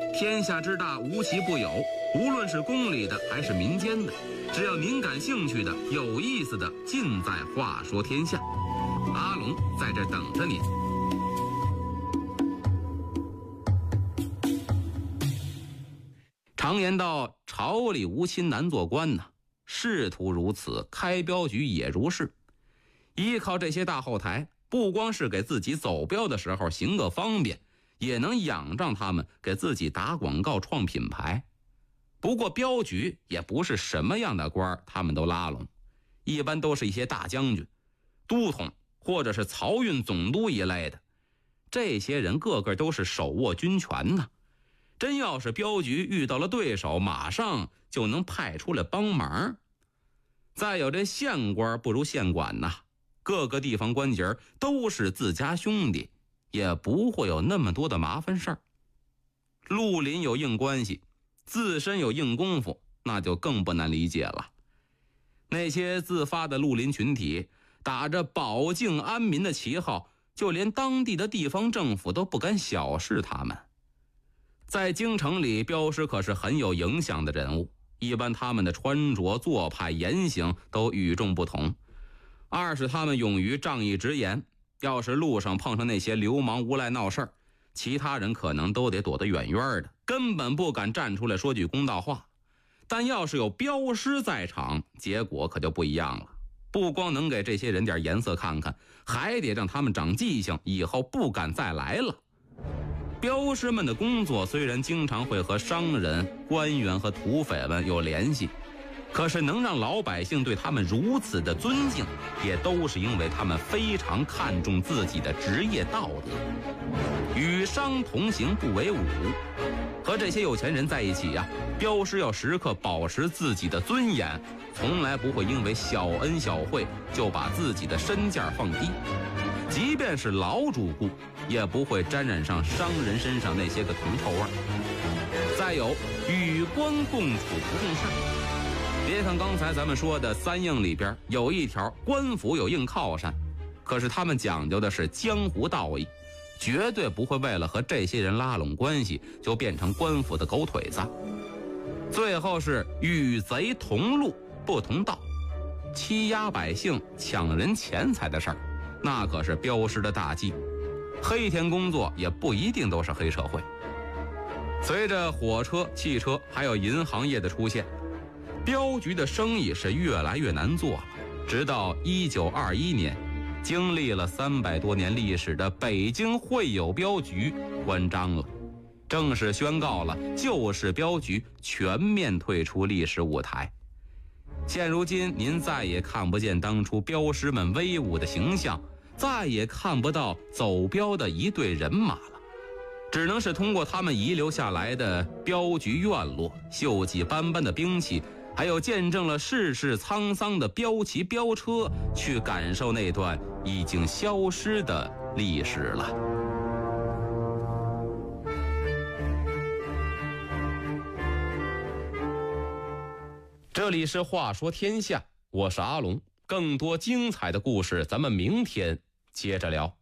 天下之大，无奇不有，无论是宫里的还是民间的，只要您感兴趣的、有意思的，尽在《话说天下》。阿龙在这等着您。常言道，朝里无亲难做官呐，仕途如此，开镖局也如是。依靠这些大后台，不光是给自己走镖的时候行个方便，也能仰仗他们给自己打广告、创品牌。不过镖局也不是什么样的官他们都拉拢，一般都是一些大将军、都统或者是漕运总督一类的。这些人个个都是手握军权呢，真要是镖局遇到了对手，马上就能派出来帮忙。再有这县官不如县管呐，各个地方官节都是自家兄弟，也不会有那么多的麻烦事儿。绿林有硬关系，自身有硬功夫，那就更不难理解了。那些自发的绿林群体，打着保境安民的旗号，就连当地的地方政府都不敢小视他们。在京城里，镖师可是很有影响的人物，一般他们的穿着、做派、言行都与众不同。二是他们勇于仗义直言，要是路上碰上那些流氓无赖闹事儿，其他人可能都得躲得远远的，根本不敢站出来说句公道话。但要是有镖师在场，结果可就不一样了。不光能给这些人点颜色看看，还得让他们长记性，以后不敢再来了。镖师们的工作虽然经常会和商人、官员和土匪们有联系，可是能让老百姓对他们如此的尊敬，也都是因为他们非常看重自己的职业道德。与商同行不为伍，和这些有钱人在一起啊，镖师要时刻保持自己的尊严，从来不会因为小恩小惠就把自己的身价放低。即便是老主顾，也不会沾染上商人身上那些个铜臭味。再有，与官共处不共事。别看刚才咱们说的三硬里边有一条官府有硬靠山，可是他们讲究的是江湖道义，绝对不会为了和这些人拉拢关系就变成官府的狗腿子。最后是与贼同路不同道，欺压百姓、抢人钱财的事儿，那可是镖师的大忌。黑天工作也不一定都是黑社会。随着火车、汽车还有银行业的出现，镖局的生意是越来越难做了。直到1921年，经历了300多年历史的北京会友镖局关张了，正式宣告了旧式镖局全面退出历史舞台。现如今，您再也看不见当初镖师们威武的形象，再也看不到走镖的一队人马了，只能是通过他们遗留下来的镖局院落、锈迹斑斑的兵器，还有见证了世事沧桑的镖旗镖车，去感受那段已经消失的历史了。这里是话说天下，我是阿龙，更多精彩的故事咱们明天接着聊。